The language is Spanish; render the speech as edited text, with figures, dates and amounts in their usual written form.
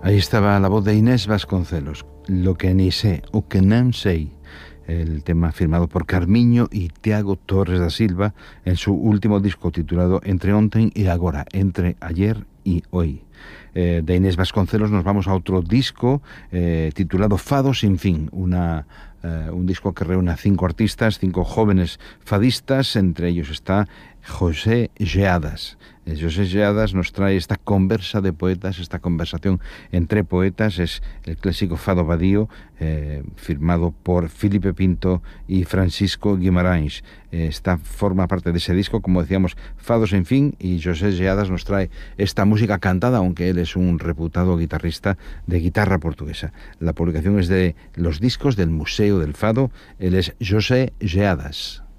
Ahí estaba la voz de Inés Vasconcelos, Lo que ni sé, o que non sei, el tema firmado por Carmiño y Tiago Torres da Silva en su último disco titulado Entre onten y agora, entre ayer y hoy. De Inés Vasconcelos nos vamos a otro disco titulado Fado sin fin, un disco que reúne a 5 artistas, 5 jóvenes fadistas, entre ellos está José Geadas. José Geadas nos trae esta conversa de poetas, esta conversación entre poetas, es el clásico Fado Badío, firmado por Filipe Pinto y Francisco Guimarães. Esta forma parte de ese disco, como decíamos, Fado sin fin, y José Geadas nos trae esta música cantada, aunque él es un reputado guitarrista de guitarra portuguesa. La publicación es de los discos del Museo del Fado. Él es José Geadas.